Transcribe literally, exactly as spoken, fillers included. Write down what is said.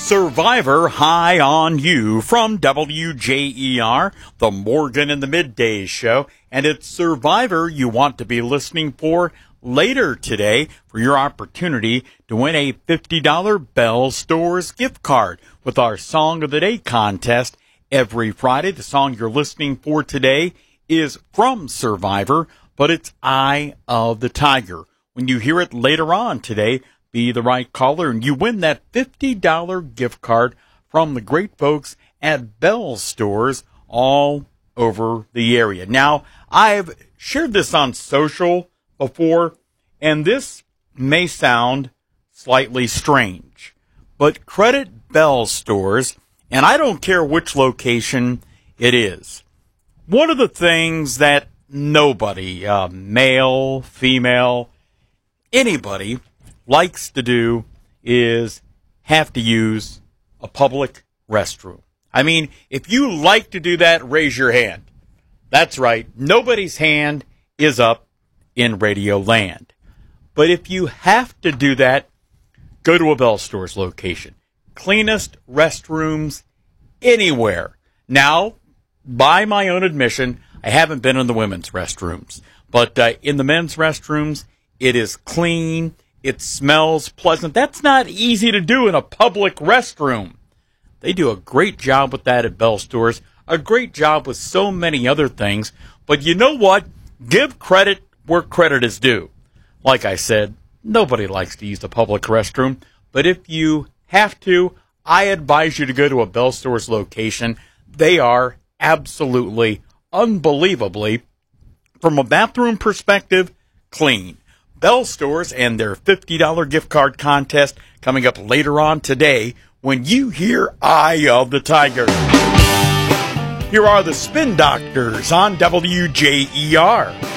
Survivor High on You from W J E R, the Morgan in the Middays show. And it's Survivor you want to be listening for later today for your opportunity to win a fifty dollars Bell Stores gift card with our Song of the Day contest every Friday. The song you're listening for today is from Survivor, but it's Eye of the Tiger. When you hear it later on today, be the right caller, and you win that fifty dollars gift card from the great folks at Bell Stores all over the area. Now, I've shared this on social before, and this may sound slightly strange, but credit Bell Stores, and I don't care which location it is. One of the things that nobody, uh, male, female, anybody likes to do is have to use a public restroom. I mean, if you like to do that, raise your hand. That's right. Nobody's hand is up in Radio Land. But if you have to do that, go to a Bell Stores location. Cleanest restrooms anywhere. Now, by my own admission, I haven't been in the women's restrooms. But uh, in the men's restrooms, it is clean. It smells pleasant. That's not easy to do in a public restroom. They do a great job with that at Bell Stores, a great job with so many other things. But you know what? Give credit where credit is due. Like I said, nobody likes to use the public restroom. But if you have to, I advise you to go to a Bell Stores location. They are absolutely, unbelievably, from a bathroom perspective, clean. Bell Stores and their fifty dollars gift card contest coming up later on today when you hear Eye of the Tiger. Here are the Spin Doctors on W J E R.